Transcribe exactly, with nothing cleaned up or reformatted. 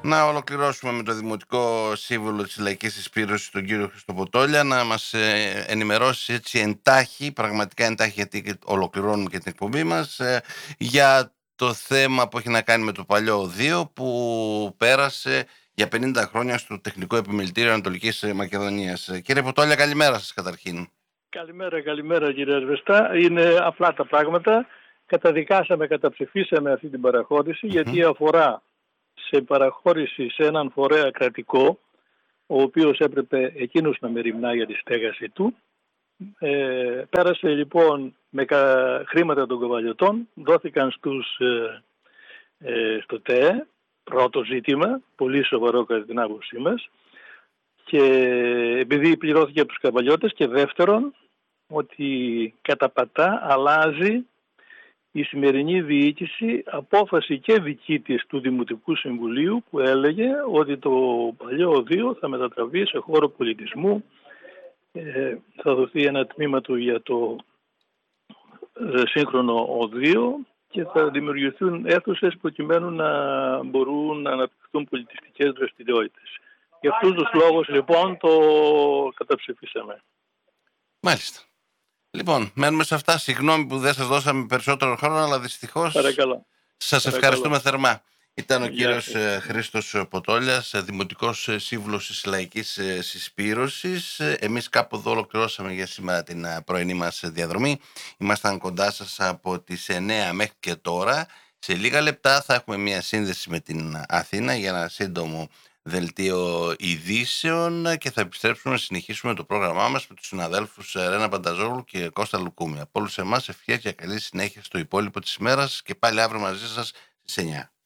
Να ολοκληρώσουμε με το Δημοτικό Σύμβουλο της Λαϊκής Συσπήρωσης, τον κύριο Χριστοποτόλια, να μας ε, ενημερώσει έτσι εντάχει, πραγματικά εντάχει, γιατί ολοκληρώνουμε και την εκπομπή μας, ε, για το θέμα που έχει να κάνει με το παλιό οδείο που πέρασε για πενήντα χρόνια στο Τεχνικό Επιμελητήριο Ανατολικής Μακεδονίας. Κύριε Ποτόλια, καλημέρα σας καταρχήν. Καλημέρα, καλημέρα κύριε Ασβεστά. Είναι απλά τα πράγματα. Καταδικάσαμε, καταψηφίσαμε αυτή την παραχώρηση, mm-hmm. γιατί αφορά σε παραχώρηση σε έναν φορέα κρατικό, ο οποίος έπρεπε εκείνος να μεριμνά για τη στέγαση του. Ε, πέρασε λοιπόν με κα... χρήματα των καβαλιωτών, δόθηκαν στους, ε, ε, στο ΤΕΕ, πρώτο ζήτημα, πολύ σοβαρό κατά την άποψή μας, και επειδή πληρώθηκε από τους καβαλιώτες, και δεύτερον, ότι καταπατά, αλλάζει η σημερινή διοίκηση απόφαση και δική της του Δημοτικού Συμβουλίου, που έλεγε ότι το παλιό οδείο θα μετατραβεί σε χώρο πολιτισμού, ε, θα δοθεί ένα τμήμα του για το ε, σύγχρονο οδείο και θα δημιουργηθούν αίθουσες προκειμένου να μπορούν να αναπτυχθούν πολιτιστικές δραστηριότητες. Για αυτούς τους λόγους λοιπόν το καταψηφίσαμε. Μάλιστα. Λοιπόν, μένουμε σε αυτά. Συγγνώμη που δεν σας δώσαμε περισσότερο χρόνο, αλλά δυστυχώς Παρακαλώ. σας Παρακαλώ. ευχαριστούμε θερμά. Ήταν ο Γεια κύριος σας. Χρήστος Ποτόλιας, Δημοτικός Σύμβουλος της Λαϊκής Συσπήρωσης. Εμείς κάπου εδώ ολοκληρώσαμε για σήμερα την πρωινή μας διαδρομή. Ήμασταν κοντά σας από τις εννιά μέχρι και τώρα. Σε λίγα λεπτά θα έχουμε μια σύνδεση με την Αθήνα για ένα σύντομο δελτίο ειδήσεων και θα επιστρέψουμε να συνεχίσουμε το πρόγραμμά μας με τους συναδέλφους Ρένα Πανταζόγλου και Κώστα Λουκούμη. Από όλους εμάς ευχές για καλή συνέχεια στο υπόλοιπο της ημέρας και πάλι αύριο μαζί σας στις εννιά.